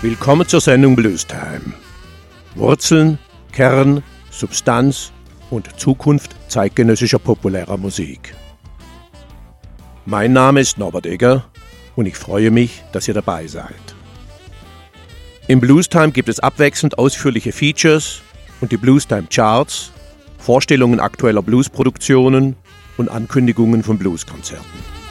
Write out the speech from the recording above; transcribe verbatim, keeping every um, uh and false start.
Willkommen zur Sendung Bluestime. Wurzeln, Kern, Substanz und Zukunft zeitgenössischer populärer Musik. Mein Name ist Norbert Egger und ich freue mich, dass ihr dabei seid. Im Bluestime gibt es abwechselnd ausführliche Features und die Bluestime Charts, Vorstellungen aktueller Bluesproduktionen und Ankündigungen von Blueskonzerten.